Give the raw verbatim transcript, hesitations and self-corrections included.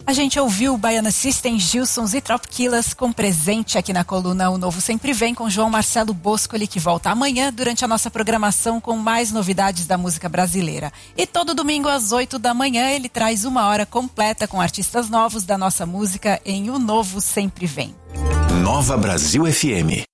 A gente ouviu Baiana System, Gilsons e Tropquilas com presente aqui na coluna O Novo Sempre Vem com João Marcelo Boscoli, que volta amanhã durante a nossa programação com mais novidades da música brasileira. E todo domingo às oito da manhã ele traz uma hora completa com artistas novos da nossa música em O Novo Sempre Vem. Nova Brasil F M.